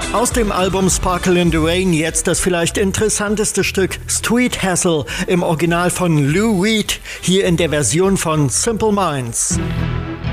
Aus dem Album Sparkle in the Rain jetzt das vielleicht interessanteste Stück Street Hassle im Original von Lou Reed, hier in der Version von Simple Minds.